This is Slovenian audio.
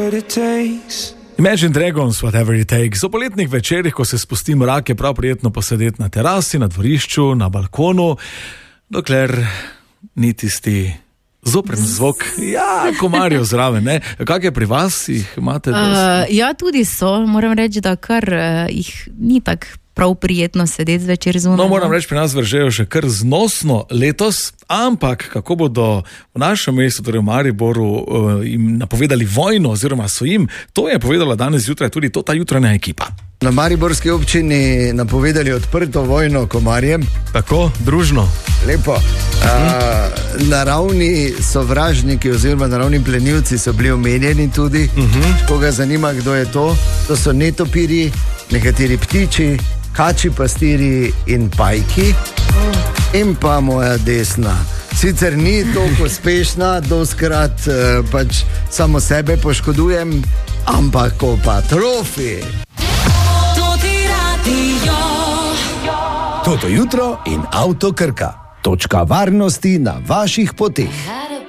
Imagine Dragons, whatever it takes. O poletnih večerih, ko se spusti mrak, je prav prijetno posedeti na terasi, na dvorišču, na balkonu, dokler ni tisti zopren zvok, komarjev zraven, ne? Kak je pri vas, jih imate dosti? Ja, tudi so, moram reči, da kar jih ni tako prav prijetno sedeti zvečer zunaj. No, moram reči, pri nas vržejo že kar znosno letos, ampak kako bodo v našem mestu, torej v Mariboru, jim napovedali vojno, oziroma so jim, to je povedala danes zjutraj tudi ta jutranja ekipa. Na mariborski občini napovedali odprto vojno komarjem. Tako, družno. Lepo. Naravni sovražniki oziroma naravni plenilci so bili omenjeni tudi. Koga zanima, kdo je to? To so netopiri, nekateri ptiči, kači pastiri in pajki. In pa moja desna. Sicer ni toliko uspešna, doskrat pač samo sebe poškodujem, ampak ko pa trofi. Toto jutro in Avto Krka. Točka varnosti na vaših poteh.